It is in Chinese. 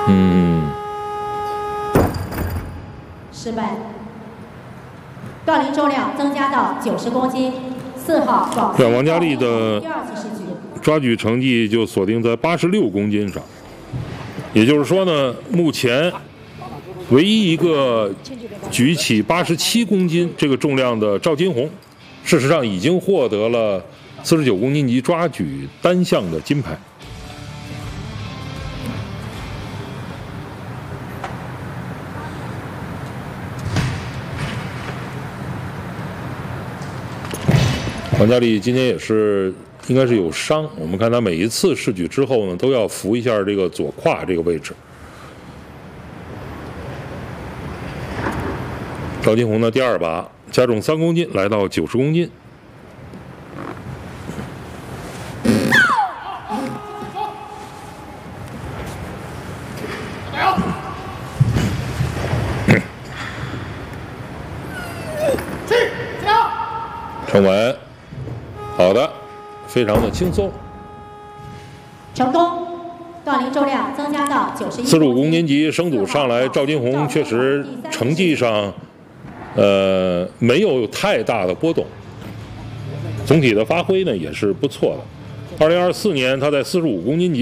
失败。杠铃重量增加到90公斤。4号广对，王佳丽的第2次试举抓举成绩就锁定在86公斤上，也就是说呢，目前唯一一个举起87公斤这个重量的赵金红，事实上已经获得了49公斤级抓举单项的金牌。王佳丽今天也是应该是有伤，我们看她每一次试举之后呢，都要扶一下这个左胯这个位置。赵金红的第2把加重3公斤，来到90公斤。撑稳，好的，非常的轻松。 成功，杠铃重量增加到91。 45公斤级升组上来，赵金红确实成绩上，没有太大的波动，总体的发挥呢也是不错的。2024年他在45公斤级。